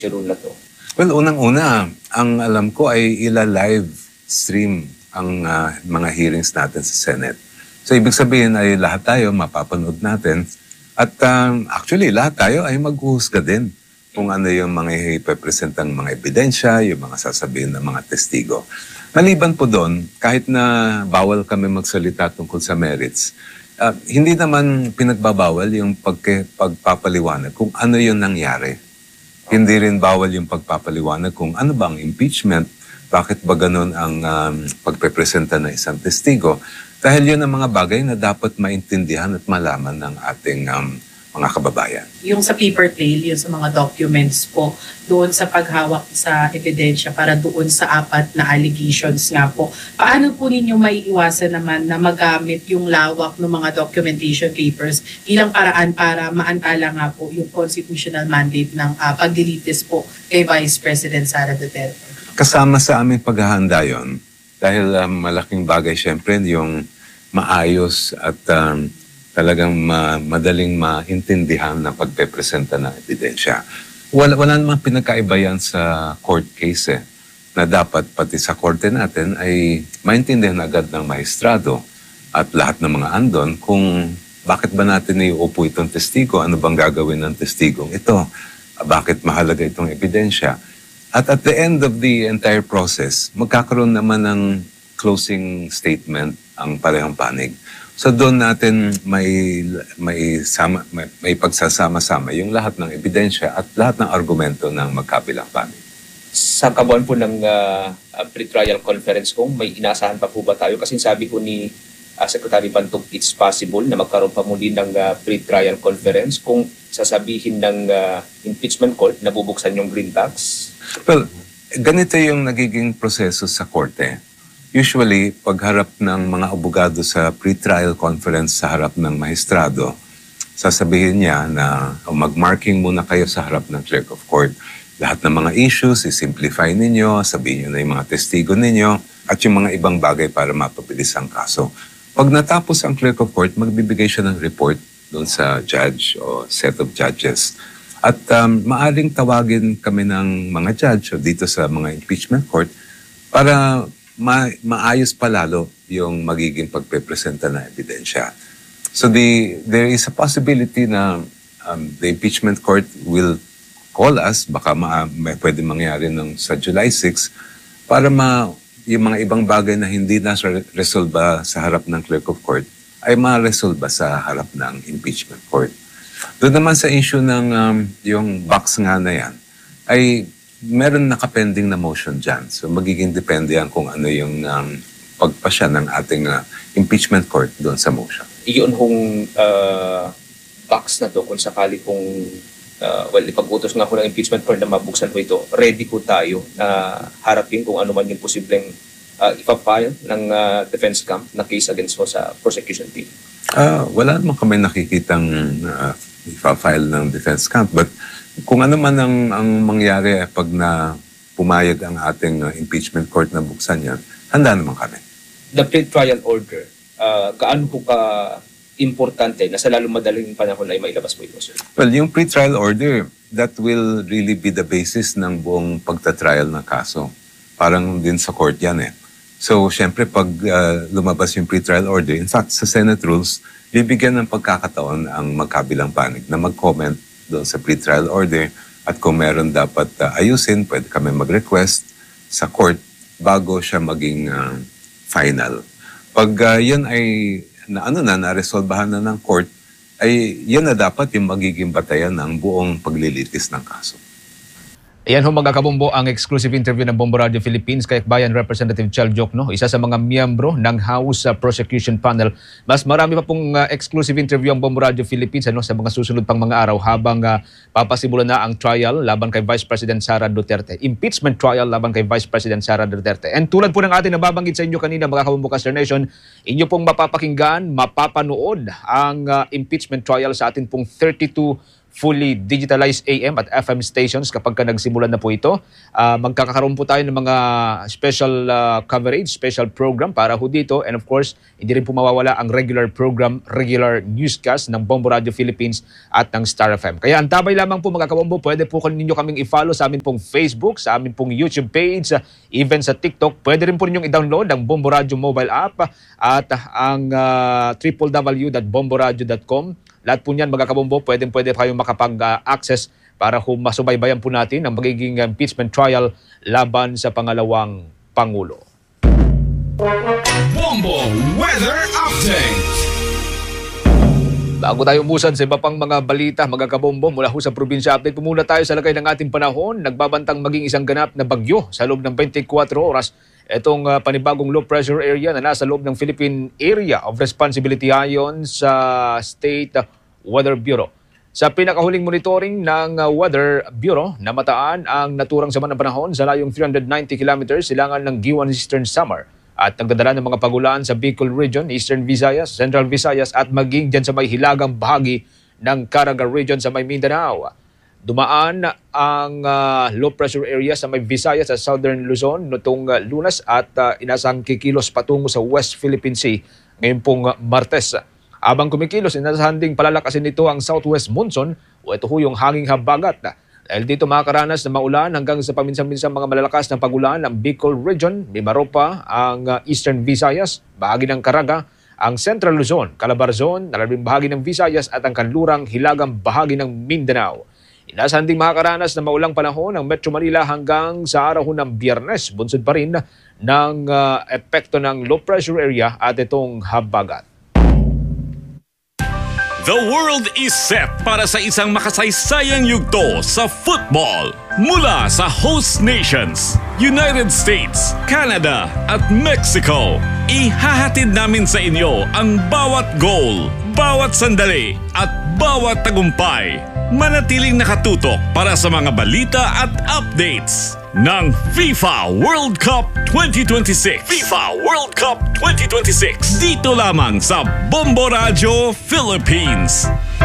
rule na to? Well, unang-una, ang alam ko ay ila-live stream ang mga hearings natin sa Senate. So, ibig sabihin ay lahat tayo mapapanood natin. At actually, lahat tayo ay maghuhusga din kung ano yung mga ipepresentang mga ebidensya, yung mga sasabihin ng mga testigo. Maliban po doon, kahit na bawal kami magsalita tungkol sa merits, hindi naman pinagbabawal yung pagpapaliwanag kung ano yung nangyari. Hindi rin bawal yung pagpapaliwanag kung ano bang impeachment, bakit ba ganun ang pagpepresenta ng isang testigo. Dahil yun ang mga bagay na dapat maintindihan at malaman ng ating mga kababayan. Yung sa paper trail, yung sa mga documents po, doon sa paghawak sa ebidensya para doon sa 4 na allegations nga po. Paano po ninyo maiiwasan naman na magamit yung lawak ng mga documentation papers bilang paraan para maantala nga po yung constitutional mandate ng pagdilitis po kay Vice President Sara Duterte? Kasama sa aming paghahanda yon dahil malaking bagay siyempre yung maayos at talagang madaling maintindihan na pagpepresenta ng ebidensya. Wala namang pinagkaiba yan sa court case na dapat pati sa korte natin ay maintindihan agad ng maestrado at lahat ng mga andon kung bakit ba natin iuupo itong testigo, ano bang gagawin ng testigong ito, bakit mahalaga itong ebidensya. At the end of the entire process, magkakaroon naman ng closing statement ang parehong panig. So doon natin may pagsasama-sama yung lahat ng ebidensya at lahat ng argumento ng magkabilang panig. Sa kabuuan po ng pre-trial conference kung may inasahan pa po ba tayo? Kasi sabi po ni Secretary Bantog, it's possible na magkaroon pa muli ng pre-trial conference kung sasabihin ng impeachment court na bubuksan yung green box. Well, ganito yung nagiging proseso sa korte. Usually, pagharap ng mga abogado sa pre-trial conference sa harap ng maestrado, sasabihin niya na mag-marking muna kayo sa harap ng clerk of court. Lahat ng mga issues, i-simplify ninyo, sabihin niyo na yung mga testigo ninyo, at yung mga ibang bagay para mapabilis ang kaso. Pag natapos ang clerk of court, magbibigay siya ng report doon sa judge o set of judges. At maaring tawagin kami ng mga judge o dito sa mga impeachment court para maayos pa lalo yung magiging pagpepresenta na ebidensya. So there is a possibility na the impeachment court will call us, baka pwede mangyari sa July 6, para yung mga ibang bagay na hindi na resolba sa harap ng clerk of court ay ma-resolba sa harap ng impeachment court. Doon naman sa issue ng yung box nga na yan, ay meron nakapending na motion dyan. So magiging depende yan kung ano yung pagpasya ng ating impeachment court doon sa motion. Iyon hong box na to, kung sakali kung ipag-utos nga ho ng impeachment court na mabuksan po ito, ready po tayo na harapin kung ano man yung posibleng ipapile ng defense camp na case against ho sa prosecution team. Wala naman kami nakikitang ipapile ng defense camp, but kung ano man ang mangyari pag pumayag ang ating impeachment court na buksan yan, handa naman kami. The pre-trial order, gaano po importante na sa lalong madaling panahon ay mailabas po ito, sir? Well, yung pre-trial order, that will really be the basis ng buong pagtatrial ng kaso. Parang din sa court yan . So, syempre, pag lumabas yung pre-trial order, in fact, sa Senate rules, bibigyan ng pagkakataon ang magkabilang panig na mag-comment doon sa pre-trial order at kung meron dapat ayusin, pwede kami mag-request sa court bago siya maging final. Pag yan ay na-resolbahan na ng court, ay yan na dapat yung magiging batayan ng buong paglilitis ng kaso. Ayan ho mga kabombo ang exclusive interview ng Bombo Radio Philippines kay Akbayan Representative Chal Diokno, isa sa mga miyembro ng House Prosecution Panel. Mas marami pa pong exclusive interview ang Bombo Radio Philippines sa mga susunod pang mga araw habang papasimulan na ang trial laban kay Vice President Sara Duterte. Impeachment trial laban kay Vice President Sara Duterte. And tulad po ng ating nababanggit sa inyo kanina mga kabombo Caster Nation, inyo pong mapapakinggan, mapapanood ang impeachment trial sa atin pong 32 fully digitalized AM at FM stations kapag ka nagsimulan na po ito. Magkakaroon po tayo ng mga special coverage, special program para ho dito. And of course, hindi rin po mawawala ang regular program, regular newscast ng Bombo Radio Philippines at ng Star FM. Kaya antabay lamang po mga kabombo, pwede po ninyo kaming i-follow sa amin pong Facebook, sa amin pong YouTube page, even sa TikTok. Pwede rin po ninyong i-download ang Bombo Radio mobile app at ang www.bomboradio.com. Lahat po niyan mga kabombo, pwede kayong makapag-access para masubaybayan po natin ang magiging impeachment trial laban sa pangalawang Pangulo. Bombo Weather Update! Bago tayo umusan sa iba pang mga balita, mga kabombo, mula ho sa probinsya update po muna tayo sa lagay ng ating panahon. Nagbabantang maging isang ganap na bagyo sa loob ng 24 oras. Itong panibagong low pressure area na nasa loob ng Philippine Area of Responsibility ayon sa State Weather Bureau. Sa pinakahuling monitoring ng Weather Bureau, namataan ang naturang sama ng panahon sa layong 390 kilometers silangan ng Giwan Eastern Samar at nagdadala ng mga pagulan sa Bicol Region, Eastern Visayas, Central Visayas at maging dyan sa may hilagang bahagi ng Caraga Region sa may Mindanao. Dumaan ang low pressure area sa may Visayas sa Southern Luzon nitong Lunes at inasang kikilos patungo sa West Philippine Sea ngayon pong Martes. Abang kumikilos, inasahan ding palalakasin nito ang southwest monsoon o ito ho yung hanging habagat. Dahil dito makakaranas na maulan hanggang sa paminsan-minsan mga malalakas na pagulan ang Bicol Region, Mimaropa, ang Eastern Visayas, bahagi ng Caraga, ang Central Luzon, Calabarzon, nalabing bahagi ng Visayas at ang kanlurang hilagang bahagi ng Mindanao. Inasahan ding makakaranas na maulang panahon ang Metro Manila hanggang sa araw ng Biyernes. Bunsod pa rin ng epekto ng low pressure area at itong habagat. The world is set para sa isang makasaysayang yugto sa football. Mula sa host nations, United States, Canada at Mexico, ihahatid namin sa inyo ang bawat goal, bawat sandali at bawat tagumpay. Manatiling nakatutok para sa mga balita at updates ng FIFA World Cup 2026. FIFA World Cup 2026. Dito lamang sa Bombo Radio Philippines.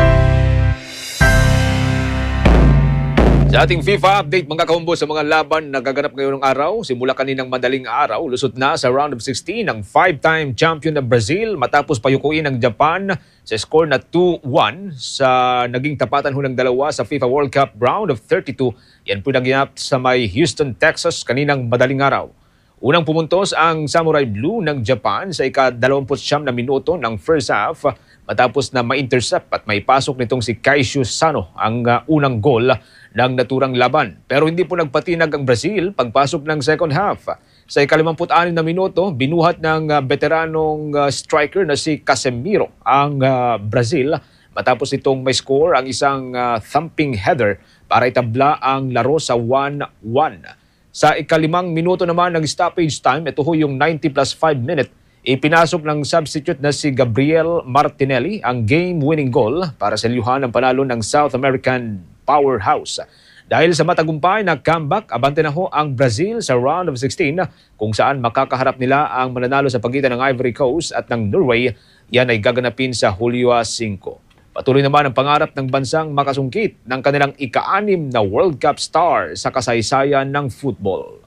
Sa ating FIFA update mga kaumbo sa mga laban na gaganap ngayong araw, simula kaninang madaling araw, lusot na sa round of 16 ang 5-time champion na Brazil matapos payukuin ng Japan sa score na 2-1 sa naging tapatan ho ng dalawa sa FIFA World Cup round of 32. Yan po naganap sa may Houston, Texas kaninang madaling araw. Unang pumuntos ang Samurai Blue ng Japan sa ika-29 na minuto ng first half matapos na ma-intercept at maipasok nitong si Kaishu Sano ang unang goal ng naturang laban. Pero hindi po nagpatinag ang Brazil pagpasok ng second half. Sa ika-56 na minuto, binuhat ng veteranong striker na si Casemiro ang Brazil matapos itong may score ang isang thumping header para itabla ang laro sa 1-1. Sa ika-5 minuto naman ng stoppage time, ito ho yung 90 plus 5 minute, ipinasok ng substitute na si Gabriel Martinelli ang game-winning goal para sa liuhan ng panalo ng South American powerhouse. Dahil sa matagumpay na comeback, abante na ho ang Brazil sa round of 16 kung saan makakaharap nila ang mananalo sa pagitan ng Ivory Coast at ng Norway. Yan ay gaganapin sa Hulyo 5. Patuloy naman ang pangarap ng bansang makasungkit ng kanilang ika-6 na World Cup star sa kasaysayan ng football.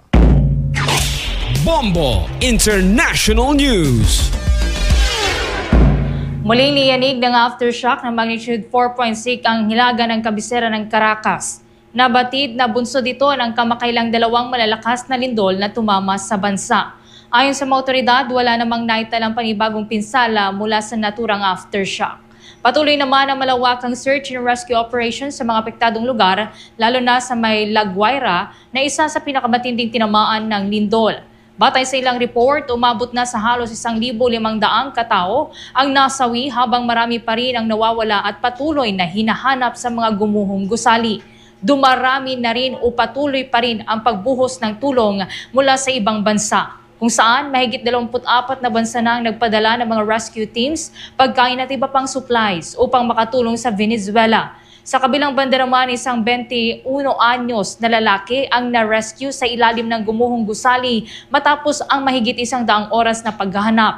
Bombo International News. Muling niyanig ng aftershock ng magnitude 4.6 ang hilaga ng kabisera ng Caracas. Nabatid na bunsod ito ng kamakailang dalawang malalakas na lindol na tumama sa bansa. Ayon sa mga otoridad, wala namang naitalang panibagong pinsala mula sa naturang aftershock. Patuloy naman ang malawakang search and rescue operation sa mga apektadong lugar, lalo na sa may La Guaira na isa sa pinakamatinding tinamaan ng lindol. Batay sa ilang report, umabot na sa halos 1,500 katao ang nasawi habang marami pa rin ang nawawala at patuloy na hinahanap sa mga gumuhong gusali. Dumarami na rin o patuloy pa rin ang pagbuhos ng tulong mula sa ibang bansa, kung saan mahigit 24 na bansa na ang nagpadala ng mga rescue teams, pagkain at iba pang supplies upang makatulong sa Venezuela. Sa kabilang banda naman, isang 21 anyos na lalaki ang na-rescue sa ilalim ng gumuhong gusali matapos ang mahigit 100 oras na paghahanap.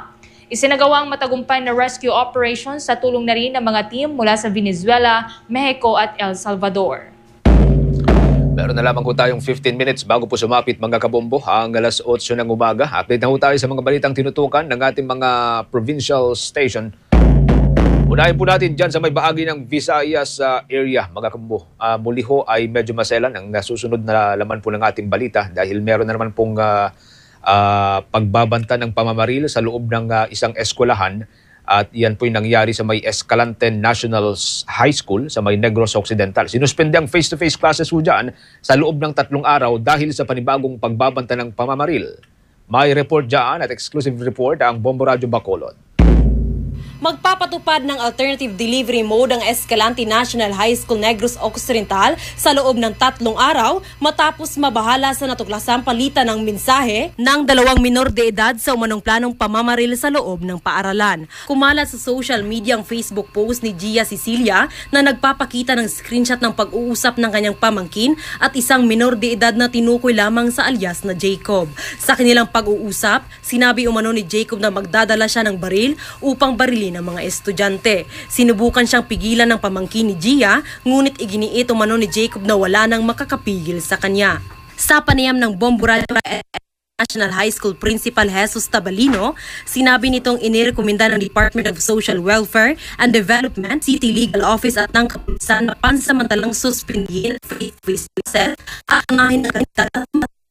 Isinagawang matagumpay na rescue operation sa tulong na rin ng mga team mula sa Venezuela, Mexico at El Salvador. Meron na lamang po tayong 15 minutes bago po sumapit mga kabombo ang alas 8 ng umaga. Update na po tayo sa mga balitang tinutukan ng ating mga provincial station. Unahin po natin dyan sa may bahagi ng Visayas area, mga kabombo. Muli ho ay medyo maselan ang nasusunod na laman po ng ating balita dahil meron na naman pong pagbabanta ng pamamaril sa loob ng isang eskwelahan. At yan po'y nangyari sa may Escalante National High School sa may Negros Occidental. Sinuspende ang face-to-face classes po dyan sa loob ng 3 araw dahil sa panibagong pagbabanta ng pamamaril. May report dyan at exclusive report ang Bombo Radio Bacolod. Magpapatupad ng alternative delivery mode ang Escalante National High School Negros Occidental sa loob ng 3 araw matapos mabahala sa natuklasang palitan ng mensahe ng 2 minor de edad sa umanong planong pamamaril sa loob ng paaralan. Kumalat sa social media ang Facebook post ni Gia Cecilia na nagpapakita ng screenshot ng pag-uusap ng kanyang pamangkin at isang minor de edad na tinukoy lamang sa alias na Jacob. Sa kanilang pag-uusap, sinabi umano ni Jacob na magdadala siya ng baril upang barilin ng mga estudyante. Sinubukan siyang pigilan ng pamangkin ni Gia, ngunit iginiit umano ni Jacob na wala nang makakapigil sa kanya. Sa panayam ng Bombo Radio National High School Principal Jesus Tabalino, sinabi nitong inirekomenda ng Department of Social Welfare and Development, City Legal Office at ng kapulisan na pansamantalang suspindihin ang face-to-face classes at angahin ng kanila